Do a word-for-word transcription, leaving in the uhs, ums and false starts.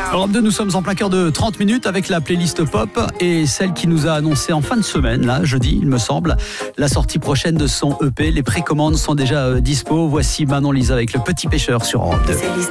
Europe deux, nous sommes en plein cœur de trente minutes avec la playlist pop et celle qui nous a annoncé en fin de semaine, là, jeudi, il me semble, la sortie prochaine de son E P. Les précommandes sont déjà euh, dispo. Voici Manon Lisa avec Le Petit Pêcheur sur Europe deux.